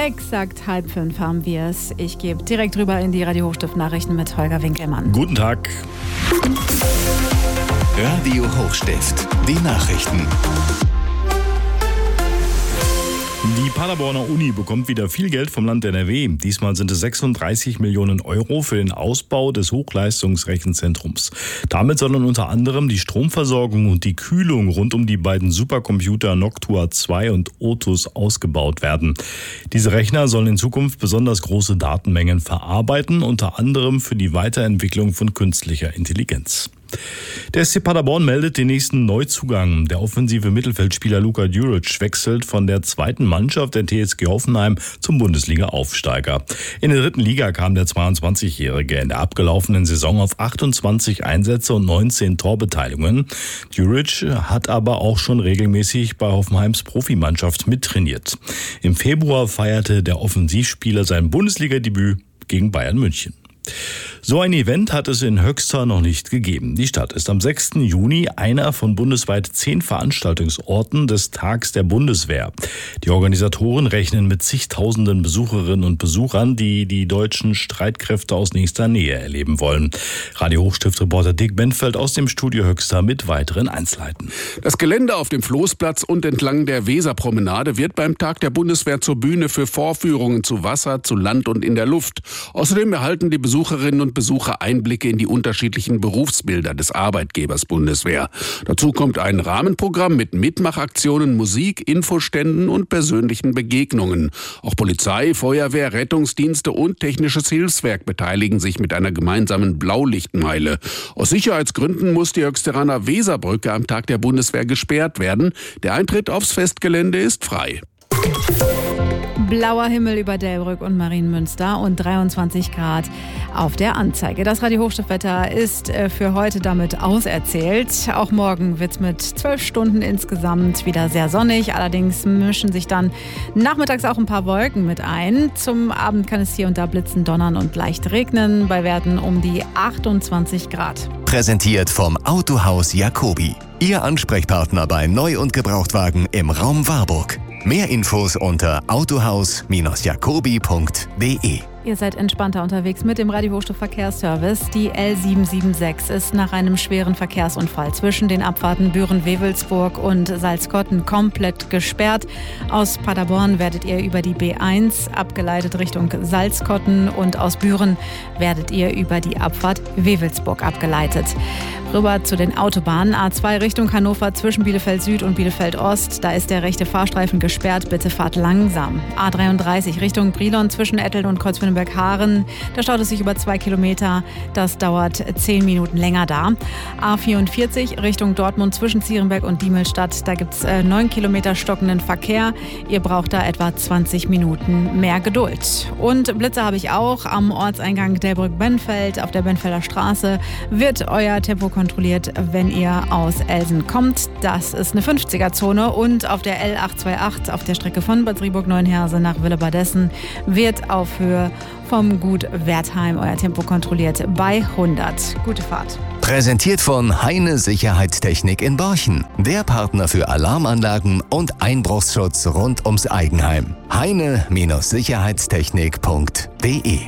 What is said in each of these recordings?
Exakt 4:30 haben wir es. Ich gebe direkt rüber in die Radio Hochstift-Nachrichten mit Holger Winkelmann. Guten Tag. Radio Hochstift, die Nachrichten. Die Paderborner Uni bekommt wieder viel Geld vom Land NRW. Diesmal sind es 36 Millionen Euro für den Ausbau des Hochleistungsrechenzentrums. Damit sollen unter anderem die Stromversorgung und die Kühlung rund um die beiden Supercomputer Noctua 2 und Otus ausgebaut werden. Diese Rechner sollen in Zukunft besonders große Datenmengen verarbeiten, unter anderem für die Weiterentwicklung von künstlicher Intelligenz. Der SC Paderborn meldet den nächsten Neuzugang. Der offensive Mittelfeldspieler Luka Djuric wechselt von der zweiten Mannschaft der TSG Hoffenheim zum Bundesliga-Aufsteiger. In der dritten Liga kam der 22-Jährige in der abgelaufenen Saison auf 28 Einsätze und 19 Torbeteiligungen. Djuric hat aber auch schon regelmäßig bei Hoffenheims Profimannschaft mittrainiert. Im Februar feierte der Offensivspieler sein Bundesliga-Debüt gegen Bayern München. So ein Event hat es in Höxter noch nicht gegeben. Die Stadt ist am 6. Juni einer von bundesweit 10 Veranstaltungsorten des Tags der Bundeswehr. Die Organisatoren rechnen mit zigtausenden Besucherinnen und Besuchern, die die deutschen Streitkräfte aus nächster Nähe erleben wollen. Radio Hochstift-Reporter Dick Benfeld aus dem Studio Höxter mit weiteren Einzelheiten. Das Gelände auf dem Floßplatz und entlang der Weserpromenade wird beim Tag der Bundeswehr zur Bühne für Vorführungen zu Wasser, zu Land und in der Luft. Außerdem erhalten die Besucherinnen und Besucher Einblicke in die unterschiedlichen Berufsbilder des Arbeitgebers Bundeswehr. Dazu kommt ein Rahmenprogramm mit Mitmachaktionen, Musik, Infoständen und persönlichen Begegnungen. Auch Polizei, Feuerwehr, Rettungsdienste und Technisches Hilfswerk beteiligen sich mit einer gemeinsamen Blaulichtmeile. Aus Sicherheitsgründen muss die Höxteraner Weserbrücke am Tag der Bundeswehr gesperrt werden. Der Eintritt aufs Festgelände ist frei. Blauer Himmel über Delbrück und Marienmünster und 23 Grad auf der Anzeige. Das Radio Hochstiftwetter ist für heute damit auserzählt. Auch morgen wird es mit 12 Stunden insgesamt wieder sehr sonnig. Allerdings mischen sich dann nachmittags auch ein paar Wolken mit ein. Zum Abend kann es hier und da blitzen, donnern und leicht regnen bei Werten um die 28 Grad. Präsentiert vom Autohaus Jacobi. Ihr Ansprechpartner bei Neu- und Gebrauchtwagen im Raum Warburg. Mehr Infos unter autohaus-jacobi.de. Ihr seid entspannter unterwegs mit dem Radio Hochstift Verkehrsservice. Die L776 ist nach einem schweren Verkehrsunfall zwischen den Abfahrten Büren-Wewelsburg und Salzkotten komplett gesperrt. Aus Paderborn werdet ihr über die B1 abgeleitet Richtung Salzkotten und aus Büren werdet ihr über die Abfahrt Wewelsburg abgeleitet. Rüber zu den Autobahnen. A2 Richtung Hannover zwischen Bielefeld Süd und Bielefeld Ost. Da ist der rechte Fahrstreifen gesperrt. Bitte fahrt langsam. A33 Richtung Brilon zwischen Etteln und Kreuzwindenberg-Haaren. Da staut es sich über 2 Kilometer. Das dauert 10 Minuten länger da. A44 Richtung Dortmund zwischen Zierenberg und Diemelstadt. Da gibt es 9 Kilometer stockenden Verkehr. Ihr braucht da etwa 20 Minuten mehr Geduld. Und Blitze habe ich auch. Am Ortseingang Delbrück-Benfeld auf der Benfelder Straße wird euer Tempo kontrolliert, wenn ihr aus Elsen kommt. Das ist eine 50er-Zone und auf der L828 auf der Strecke von Bad Driburg-Neuenheerse nach Willebadessen wird auf Höhe vom Gut Wertheim euer Tempo kontrolliert bei 100. Gute Fahrt. Präsentiert von Heine Sicherheitstechnik in Borchen. Der Partner für Alarmanlagen und Einbruchsschutz rund ums Eigenheim. Heine-Sicherheitstechnik.de.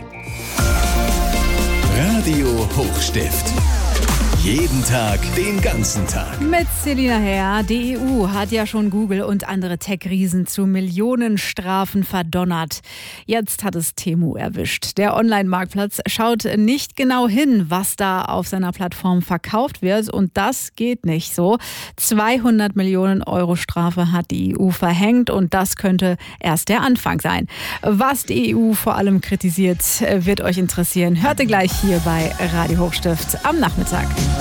Radio Hochstift. Jeden Tag, den ganzen Tag. Mit Selina Herr. Die EU hat ja schon Google und andere Tech-Riesen zu Millionenstrafen verdonnert. Jetzt hat es Temu erwischt. Der Online-Marktplatz schaut nicht genau hin, was da auf seiner Plattform verkauft wird. Und das geht nicht so. 200 Millionen Euro Strafe hat die EU verhängt und das könnte erst der Anfang sein. Was die EU vor allem kritisiert, wird euch interessieren. Hört ihr gleich hier bei Radio Hochstift am Nachmittag.